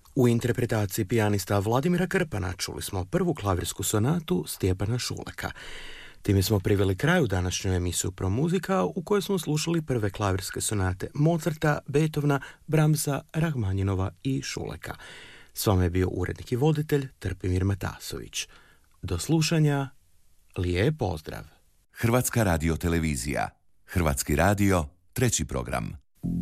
U interpretaciji pijanista Vladimira Krpana čuli smo prvu klavirsku sonatu Stjepana Šuleka. Time smo priveli kraju današnju emisiju Pro muzika u kojoj smo slušali prve klavirske sonate Mozarta, Beethovena, Brahmsa, Rahmanjinova i Šuleka. S vama je bio urednik i voditelj Trpimir Matasović. Do slušanja, lijep pozdrav. Hrvatska radiotelevizija. Hrvatski radio, 3. program.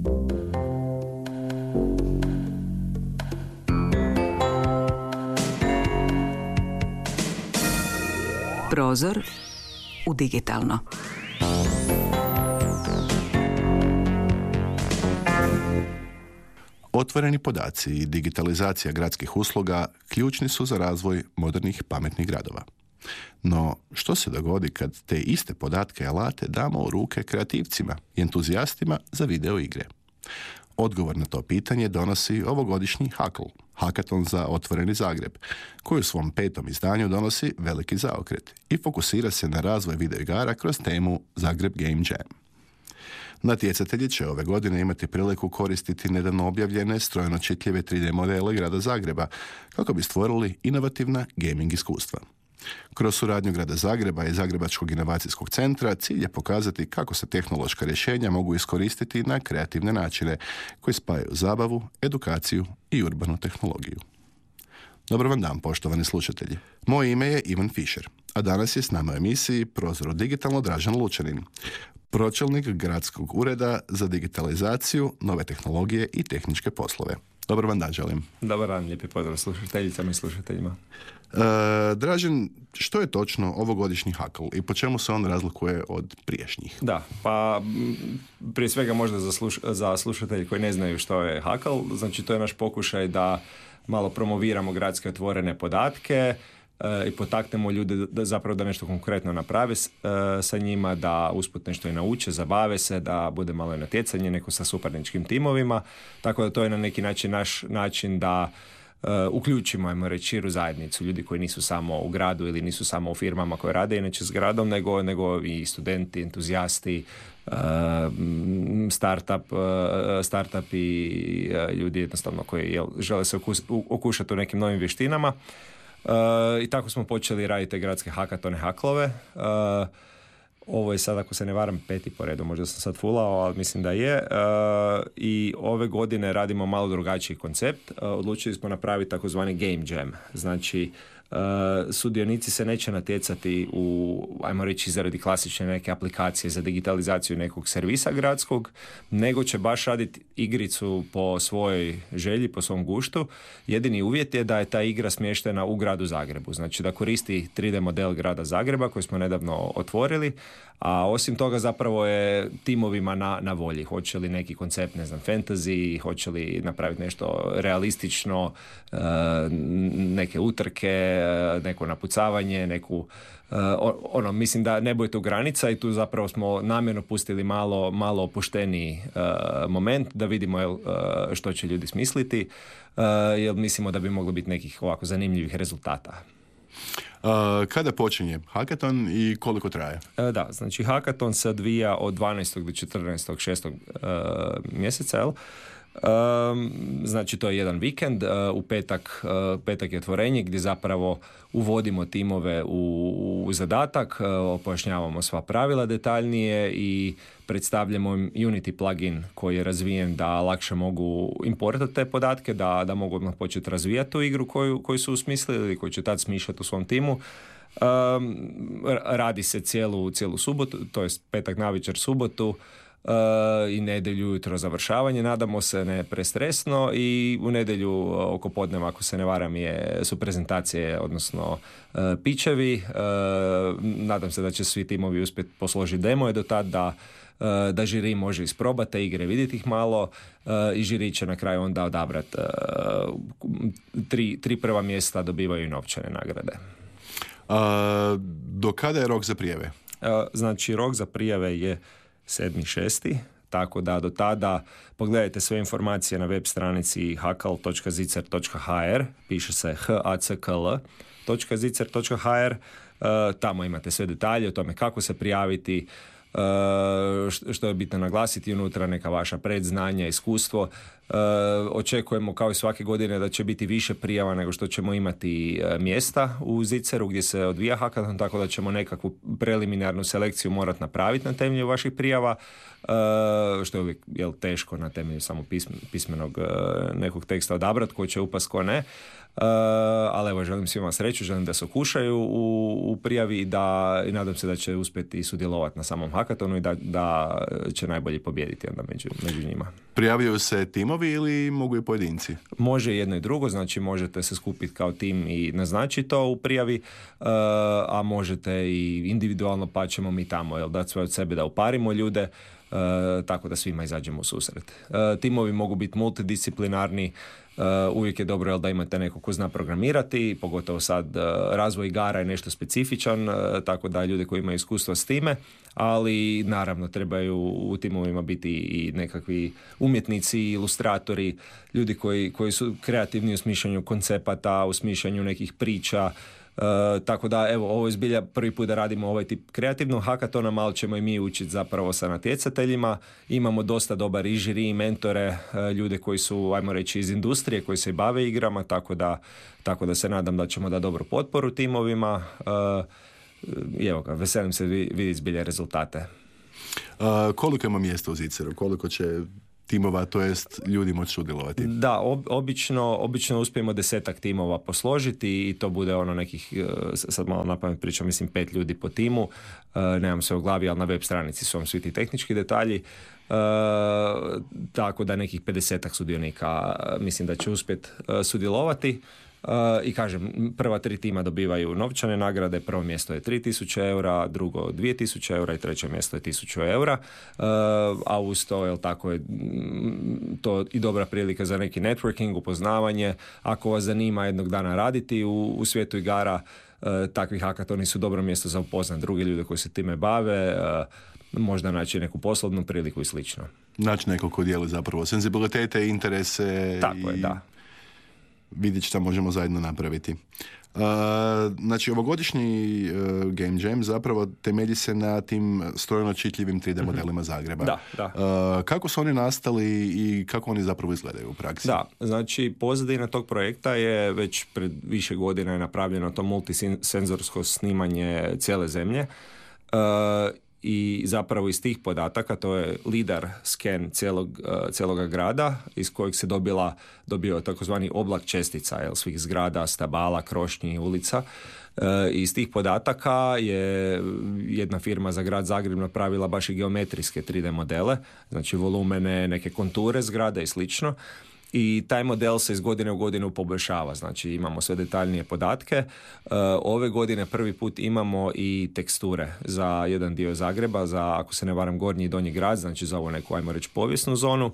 Prozor u digitalno. Otvoreni podaci i digitalizacija gradskih usluga ključni su za razvoj modernih pametnih gradova. No, što se dogodi kad te iste podatke i alate damo u ruke kreativcima i entuzijastima za video igre? Odgovor na to pitanje donosi ovogodišnji Hakl, Hakaton za otvoreni Zagreb, koji u svom 5. izdanju donosi veliki zaokret i fokusira se na razvoj videoigara kroz temu Zagreb Game Jam. Natjecatelji će ove godine imati priliku koristiti nedavno objavljene strojno čitljive 3D modele grada Zagreba kako bi stvorili inovativna gaming iskustva. Kroz suradnju grada Zagreba i Zagrebačkog inovacijskog centra cilj je pokazati kako se tehnološka rješenja mogu iskoristiti na kreativne načine koji spajaju zabavu, edukaciju i urbanu tehnologiju. Dobar vam dan, poštovani slušatelji. Moje ime je Ivan Fischer, a danas je s nama u emisiji Prozor digitalno Dražen Lučanin, pročelnik Gradskog ureda za digitalizaciju, nove tehnologije i tehničke poslove. Dobar vam dan, želim. Dobar dan, lijepi pozdrav slušateljicama i slušateljima. Dražen, što je točno ovogodišnji Hakl i po čemu se on razlikuje od prijašnjih? Da, pa prije svega možda za slušatelji koji ne znaju što je Hakl, znači to je naš pokušaj da malo promoviramo gradske otvorene podatke i potaknemo ljude da nešto konkretno naprave sa njima, da usput nešto i nauče, zabave se, da bude malo i natjecanje neko sa suparničkim timovima, tako da to je na neki način naš način da uključimo, ajmo reći, širu zajednicu, ljudi koji nisu samo u gradu ili nisu samo u firmama koje rade inače s gradom, nego i studenti, entuzijasti, startup i ljudi jednostavno koji žele se okušati u nekim novim vještinama. I tako smo počeli raditi te gradske hakatone, haklove. Ovo je sad, ako se ne varam, 5. po redu, možda sam sad fulao, ali mislim da je. I ove godine radimo malo drugačiji koncept. Odlučili smo napraviti takozvani Game Jam. Znači, sudionici se neće natjecati u, ajmo reći, izradi klasične neke aplikacije za digitalizaciju nekog servisa gradskog, nego će baš raditi igricu po svojoj želji, po svom guštu. Jedini uvjet je da je ta igra smještena u gradu Zagrebu. Znači da koristi 3D model grada Zagreba koji smo nedavno otvorili, a osim toga zapravo je timovima na volji. Hoće li neki koncept, ne znam, fantasy, hoće li napraviti nešto realistično, neke utrke, neko napucavanje, mislim da ne bude tu granica i tu zapravo smo namjerno pustili malo opušteniji moment da vidimo što će ljudi smisliti, jer mislimo da bi moglo biti nekih ovako zanimljivih rezultata. Kada počinje hakaton i koliko traje? Da, znači hakaton se odvija od 12. do 14. 6. mjeseca, jel? Znači to je jedan vikend, u petak je otvorenje gdje zapravo uvodimo timove u zadatak, pojašnjavamo sva pravila detaljnije i predstavljamo im Unity plugin koji je razvijen da lakše mogu importati te podatke, da mogu odmah početi razvijati tu igru koju su usmislili ili koju će tad smišljati u svom timu. Radi se cijelu subotu, to je petak navečer, subotu, i nedjelju ujutro završavanje, nadamo se ne prestresno, i u nedjelju oko podneva, ako se ne varam, su prezentacije, odnosno pičevi. Nadam se da će svi timovi uspjeti posložiti demoje do tad da žiri može isprobati te igre, vidjeti ih malo, i žiri će na kraju onda odabrati tri prva mjesta dobivaju i novčane nagrade. Do kada je rok za prijave? Znači rok za prijave je 7.6. Tako da do tada pogledajte sve informacije na web stranici hakl.zicer.hr, piše se hackl.zicer.hr. Tamo imate sve detalje o tome kako se prijaviti, što je bitno naglasiti unutra, neka vaša predznanja, iskustvo. Očekujemo kao i svake godine da će biti više prijava nego što ćemo imati mjesta u Ziceru gdje se odvija hakaton, tako da ćemo nekakvu preliminarnu selekciju morati napraviti na temelju vaših prijava, što je uvijek teško na temelju samo pismenog nekog teksta odabrati ko će upast, ko ne. Ali evo, želim svima sreću, želim da se okušaju u prijavi i nadam se da će uspjeti sudjelovati na samom hakatonu i da će najbolji pobijediti onda među njima. Prijavljaju se timovi ili mogu i pojedinci? Može jedno i drugo, znači možete se skupiti kao tim i naznačiti to u prijavi, a možete i individualno, pa ćemo mi tamo dati sve od sebe da uparimo ljude, tako da svima izađemo u susret. Timovi mogu biti multidisciplinarni, uvijek je dobro da imate neko ko zna programirati, pogotovo sad razvoj igara je nešto specifičan, tako da ljude koji imaju iskustva s time, ali naravno trebaju u timovima biti i nekakvi umjetnici, ilustratori, ljudi koji su kreativni u smišljanju koncepata, u smišljanju nekih priča. Tako da, evo, ovo je zbilja prvi put da radimo ovaj tip kreativnog hakatona, malo ćemo i mi učiti zapravo sa natjecateljima. Imamo dosta dobar i žiri i mentore, ljude koji su, ajmo reći, iz industrije, koji se bave igrama, tako da se nadam da ćemo dati dobru potporu timovima. I evo ga, veselim se vidjeti zbilja rezultate. Koliko ima mjesta u Ziceru? Koliko će timova, to jest ljudi moći sudjelovati? Da, obično uspijemo 10 timova posložiti i to bude ono nekih, sad malo napamet pričam, mislim 5 ljudi po timu, nemam sve u glavi, ali na web stranici su vam svi ti tehnički detalji, tako da nekih 50 sudionika mislim da će uspjeti sudjelovati. I kažem, prva 3 tima dobivaju novčane nagrade, prvo mjesto je 3.000 eura, drugo 2.000 eura i treće mjesto je 1.000 eura, a uz to, jel tako, je to i dobra prilika za neki networking, upoznavanje. Ako vas zanima jednog dana raditi u svijetu igara, takvi hakatoni su dobro mjesto za upoznat druge ljude koji se time bave, možda naći neku poslovnu priliku i slično. Znači neko ko dijeli zapravo senzibilitete, interese. Tako je, da. Vidjeti što možemo zajedno napraviti. Znači, ovogodišnji Game Jam zapravo temelji se na tim strojno čitljivim 3D modelima Zagreba. Da. Kako su oni nastali i kako oni zapravo izgledaju u praksi? Da, znači pozadina tog projekta je već pred više godina je napravljeno to multisenzorsko snimanje cijele zemlje. I zapravo iz tih podataka, to je lidar scan cijeloga grada, iz kojeg se dobio takozvani oblak čestica, svih zgrada, stabala, krošnji, ulica. Iz tih podataka je jedna firma za grad Zagreb napravila baš i geometrijske 3D modele, znači volumene, neke konture zgrade i slično. I taj model se iz godine u godinu poboljšava, znači imamo sve detaljnije podatke. Ove godine prvi put imamo i teksture za jedan dio Zagreba, za, ako se ne varam, gornji i donji grad, znači za ovu neku, ajmo reći, povijesnu zonu.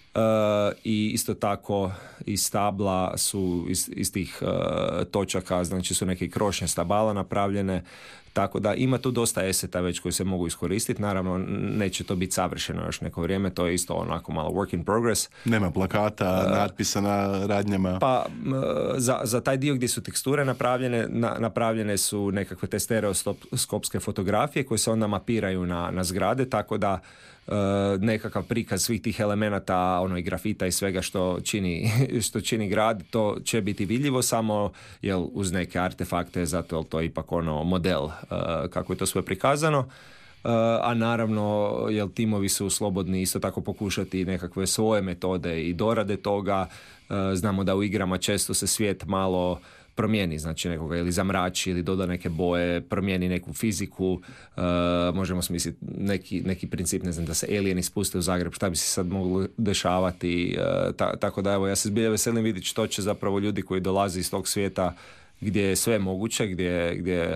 I isto tako iz stabla su iz tih točaka, znači su neke krošnje stabala napravljene, tako da ima tu dosta eseta već koji se mogu iskoristiti. Naravno, neće to biti savršeno još neko vrijeme, to je isto onako malo work in progress. Nema plakata, natpisa na radnjama. Pa za taj dio gdje su teksture napravljene su nekakve te stereoskopske fotografije koje se onda mapiraju na zgrade, tako da nekakav prikaz svih tih elemenata, i grafita i svega što čini grad, to će biti vidljivo samo uz neke artefakte, zato to je ipak model kako je to sve prikazano. A naravno, timovi su slobodni isto tako pokušati nekakve svoje metode i dorade toga. Znamo da u igrama često se svijet malo promijeni, znači nekoga ili zamrači ili doda neke boje, promijeni neku fiziku, možemo smisliti neki princip, ne znam, da se alieni spuste u Zagreb, šta bi se sad moglo dešavati, tako da evo, ja se zbilja veselim vidjeti što će zapravo ljudi koji dolaze iz tog svijeta gdje je sve moguće, gdje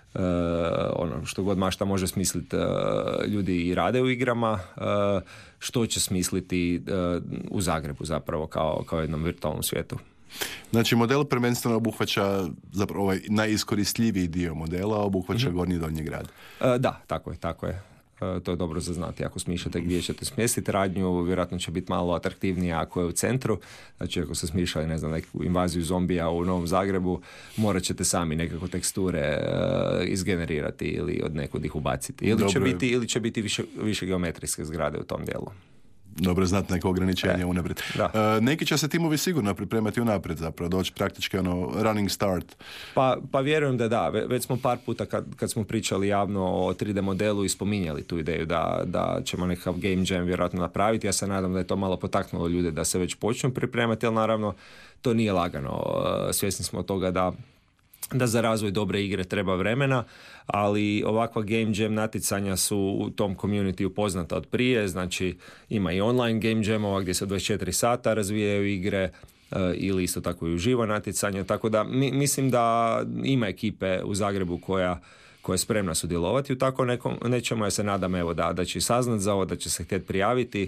što god mašta može smisliti ljudi i rade u igrama, što će smisliti u Zagrebu zapravo kao jednom virtualnom svijetu. Znači, model prvenstveno obuhvaća zapravo ovaj najiskoristljiviji dio modela, obuhvaća gornji i donji grad. Da, tako je. To je dobro za znati. Ako smišljate gdje ćete smjestiti radnju, vjerojatno će biti malo atraktivnija ako je u centru. Znači, ako ste smišljali, ne znam, neku invaziju zombija u Novom Zagrebu, morat ćete sami nekako teksture izgenerirati ili od nekud ih ubaciti. Ili će biti više geometrijske zgrade u tom dijelu. Dobro, znati neko ograničenje unaprijed. Neki će se timovi sigurno pripremati unaprijed, zapravo doći praktički running start. Pa vjerujem da. Već smo par puta kad smo pričali javno o 3D modelu i spominjali tu ideju da ćemo nekakav game jam vjerojatno napraviti. Ja se nadam da je to malo potaknulo ljude da se već počnu pripremati, ali naravno to nije lagano. Svjesni smo toga da za razvoj dobre igre treba vremena, ali ovakva game jam natjecanja su u tom community poznata od prije, znači ima i online game jamova gdje se 24 sata razvijaju igre ili isto tako i uživo natjecanje, tako da mislim da ima ekipe u Zagrebu koja je spremna sudjelovati u tako nečemu. Ja se nadam evo da će saznat za ovo, da će se htjeti prijaviti,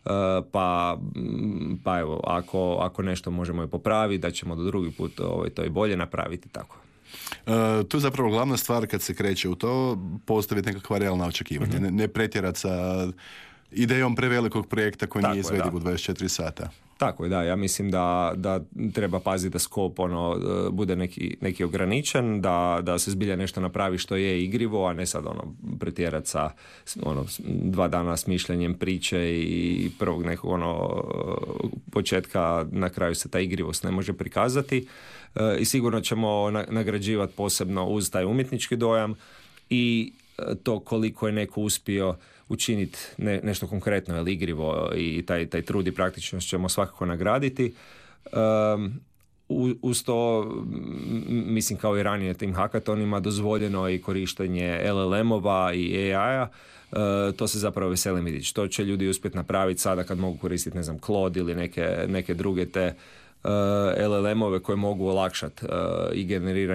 pa evo, ako nešto možemo i popraviti, da ćemo do drugi put to i bolje napraviti tako. Tu je zapravo glavna stvar kad se kreće u to, postaviti nekakva realna očekivanja. Ne pretjerati sa idejom prevelikog projekta koji nije izvediv u 24 sata. Tako je, da. Ja mislim da treba paziti da skop bude neki ograničen, da se zbilja nešto napravi što je igrivo, a ne sad pretjerati sa 2 dana smišljanjem priče i prvog nekog početka, na kraju se ta igrivost ne može prikazati. I sigurno ćemo nagrađivati posebno uz taj umjetnički dojam i to koliko je neko uspio učiniti nešto konkretno ili igrivo i taj trud i praktičnost ćemo svakako nagraditi. Uz to, mislim kao i ranije tim hackathonima, dozvoljeno je i korištenje LLM-ova i AI-a. To se zapravo veselim vidjeti. Što će ljudi uspjeti napraviti sada kad mogu koristiti, Claude ili neke druge te LLM-ove koje mogu olakšati i generirati